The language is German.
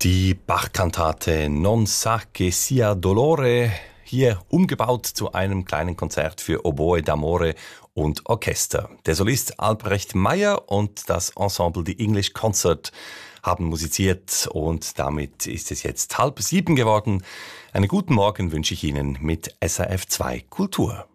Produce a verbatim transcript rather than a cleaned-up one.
Die Bach-Kantate Non sa che sia dolore, hier umgebaut zu einem kleinen Konzert für Oboe d'Amore und Orchester. Der Solist Albrecht Meyer und das Ensemble The English Concert haben musiziert und damit ist es jetzt halb sieben geworden. Einen guten Morgen wünsche ich Ihnen mit S R F zwei Kultur.